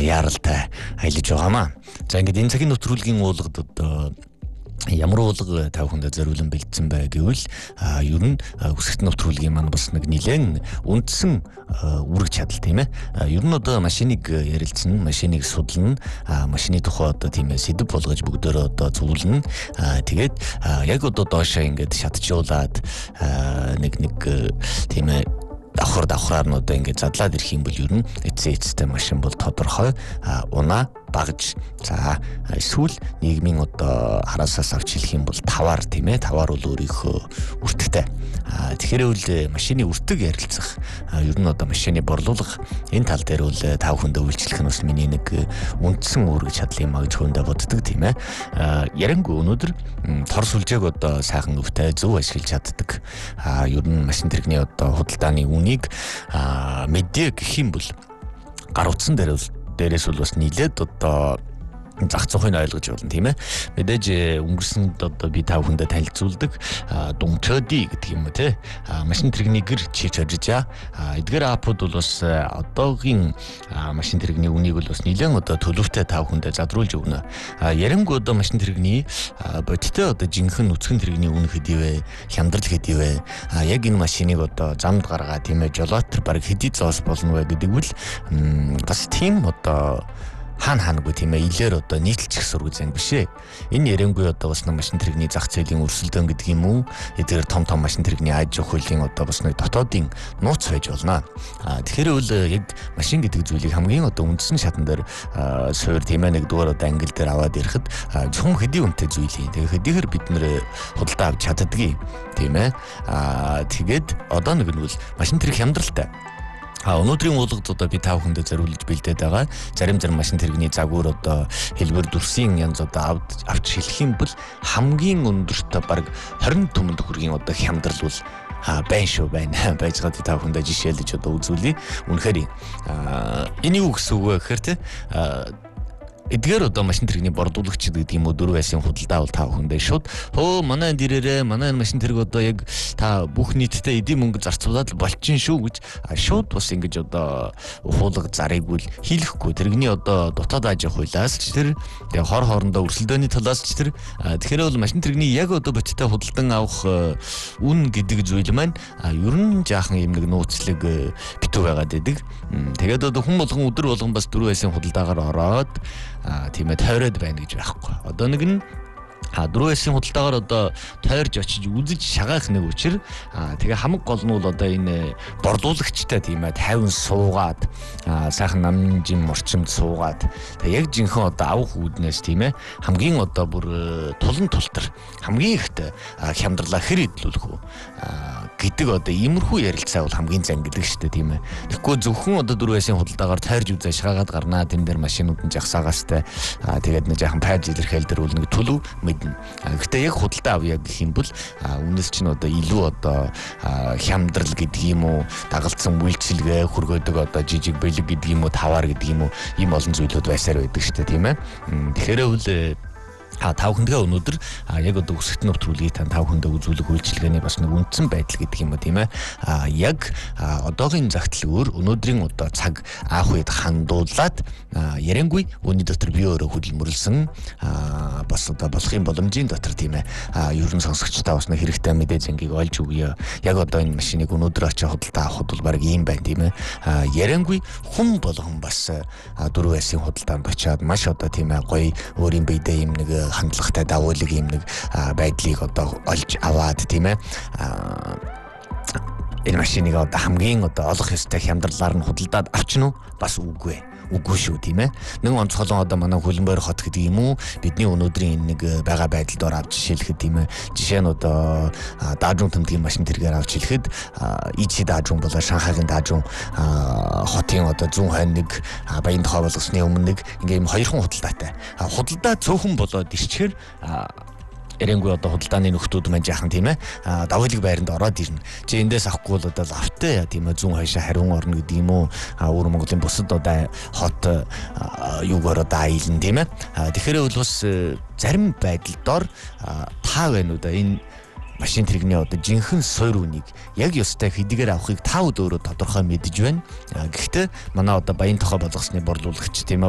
яаралтай аялж байгаамаа. За ингээд энэ цагийн нэвтрүүлгийн уулгад одоо ямар уулга та бүхэнд зориулан бэлдсэн бай гэвэл ер нь үсэгт нэвтрүүлгийн маань бас нэг нэлээд үндсэн үүрэг чадал тийм ээ. Ер нь одоо машиныг ярилцсан, машиныг судлана, машины тухай одоо тийм ээ сэдв болгож бүгдөө одоо зөвлөнө. Тэгээд яг одоо доошоо ингээд шатжуулаад нэг тийм ээ давхраар нь одоо ингээд задлаад ирэх юм бол ер нь эцээцтэй машин бол тодорхой унаа багж за эсвэл нийгмийн одоо хараасаас авч хэлэх юм бол таваар тийм ээ таваар бол өөрийнхөө үртэгтэй тэгэхээр үл машины үртэг ярилцах ер нь одоо машины борлуулах энэ тал дээр бол та бүхэндээ үйлчлэх нь бас миний нэг үндсэн үүрэг чадал юм а гэж хүндээ боддог тийм ээ ярангуй өнөөдөр тор сүлжээг одоо сайхан өвтэй зөв ашиглаж чаддаг ер нь машин тэрэгний одоо худалдааны үнийг мэдээ гэх юм бол гар утсан дээрээс бол бас нийлээд одоо зах зөөхийг ойлгож болно тийм ээ. Мэдээж өнгөрсөнд одоо би та бүхэндээ танилцуулдаг дунгчоди гэдэг юм уу те. Машин тэрэгний гэр чийж хожиж эдгээр апууд бол бас одоогийн машин тэрэгний үнийг бол бас нэлээд одоо төлөвтэй та бүхэндээ задруулж өгнө. Ярангуй одоо машин тэрэгний бодиттой одоо жинхэнэ нүцгэн тэрэгний үн хэдийвэ, хямдрал хэдийвэ. Яг энэ машиныг одоо замд гаргаа тийм ээ жолоотер баг хэдий зоос болно вэ гэдэг бол бас тийм одоо хаангүй тийм ээ илээр одоо нийтлчих сургууль зэн биш ээ. Энэ ярангуй одоо бас нэг машин тэрэгний зах зээлийн өрсөлдөөн гэдэг юм уу? Эдгээр том машин тэрэгний аж ахуйн одоо бас нэг дотоодын нууц байж болно. Тэгэхээр үл яг машин гэдэг зүйлийг хамгийн одоо үндсэн шатан дээр суур тийм ээ нэгдүгээр одоо ангил дээр аваад ирэхэд зөвхөн хэдий үнэтэй зүйл юм. Тэгэхээр хэдийгээр бид нэр худалдаа авч чаддгийг тийм ээ. Тэгээд одоо нэг нь бол машин тэрэг хямдралтай. Өнөөдрийн уулгад одоо би та бүхэндээ зориулж бэлдээд байгаа. Зарим машин тэрэгний загвар одоо хэлбэр дүрсийн янз одоо авч хэлэх юм бол хамгийн өндөртөө баг 20 түмэнд хүргийн одоо хямдрал бол байна байж байгаа та бүхэндээ жишээлж одоо үзүүлье. Үнэхээр энийг юу гэсэн үг вэ гэхээр те эдгээр одоо машин тэрэгний борлуулагчид гэдэг юм уу 4 байсын худалдаа бол та бүхэндээ шууд манай дээрээ манай машин тэрэг одоо яг та бүх нийтдээ эдийн мөнгө зарцуулаад болчин шүү гэж шууд бас ингэж одоо хуулга зарыг үл хийлэхгүй тэрэгний одоо дотоод аж ахуйлаас ч тэр хор хоорондоо өрсөлдөөний талаас ч тэр тэгэхээр бол машин тэрэгний яг одоо бодиттой худалдан авах үн гэдэг зүйл маань ер нь жаахан юм нэг нууцлаг битүү байгаад байдаг. Тэгээд одоо хүн болгон өдөр болгон бас 4 байсын худалдаагаар ороод тийм ээ тойроод байна гэж байхгүй. Одоо нэг нь 4 байсын худалдаагаар одоо тойрж очиж үзэж шагаах нэг учир тэгээ хамаг гол нь бол одоо энэ борлуулагчтай тийм ээ 50 суугаад сайхан намжин морчимд суугаад тэгээ яг жинхэнэ одоо авах үүднээс тийм ээ хамгийн одоо бүр тулан тултар хамгийн ихтэй хямдралаа хэр идэлүүлэх үү гэдэг одоо иймэрхүү ярилцаа бол хамгийн зангидаг шүү дээ тийм ээ. Тэгэхгүй зөвхөн одоо 4 байсын худалдаагаар тойрж үзээ шагаагаад гарнаа тэн дээр машинууд нь жагсаагастай тэгээд нэг жаахан пайж илэрхийл дээр бол нэг төлөв мэднэ. Гэхдээ яг худалдаа авъя гэх юм бол үнэс чинь одоо илүү одоо хямдрал гэдэг юм уу дагалдсан үйлчилгээ хөргөөдөг одоо жижиг бэлэг гэдэг юм уу таваар гэдэг юм уу ийм олон зүйлүүд байсаар байдаг шүү дээ тийм ээ. Тэгэхээр үл та бүхэндээ өнөөдөр яг одоо үсэгт нэвтрүүлгийг та бүхэндээ үзүүлэх үйлчилгээний бас нэг үндсэн байдал гэдэг юм ба тийм ээ. Яг одоогийн загтлөөр өнөөдрийн одоо цаг анх үед хандуулаад ярангуй үүний дотор би өөрөө хөдөлмөрлсөн бас одоо болохын боломжийн дотор тийм ээ. Ер нь сонсогчдаа бас нэг хэрэгтэй мэдээ зэнгийг олж өгье. Яг одоо энэ машиныг өнөөдөр очиж худалдаа авахд бол баг ийм байна тийм ээ. Ярангуй хүн болгон бас 4 байсын худалдаанд очиад маш одоо тийм ээ гоё өөрийн биедээ юм нэг хандлагатай дагуулыг юм нэг байдлыг одоо олж аваад тийм ээ энэ машиныг одоо хамгийн одоо олох ёстой хямдралаар нь худалдаад авчна уу бас үгүй шүү тийм ээ. Нэг онцгойлон одоо манай хөлбөмбөр хот гэдэг юм уу бидний өнөөдрийн нэг байгаа байдалд ор авч жишээлхэд тийм ээ. Жишээ нь одоо даажун тэмдгийн машин тэргээр авч хэлэхэд ичи даажун болоо Шанхайгийн даажун хотын одоо зүүн хойно нэг баян тохой болгосны өмнө нэг ингээм хоёрхан худалдаатай. Худалдаа цөөхөн болоод ирчихээр ярангуй одоо худалдааны нөхдүүд маань жаахан тийм ээ давхилэг байранд ороод ирнэ. Чи эндээс авахгүй бол одоо лавтай тийм ээ зүүн хойшоо хариун орно гэдэг юм уу? Өөр Монголын бусад одоо хот юугаар одоо аялна тийм ээ. Тэгэхээр бол бас зарим байдалдор та байна уу да энэ машин тэрэгний одоо жинхэнэ суур үнийг яг ёстой хэдийгээр авахыг та өөрөө тодорхой мэдэж байна. Гэхдээ манай одоо баян тохой болгосны борлуулагч тийм ээ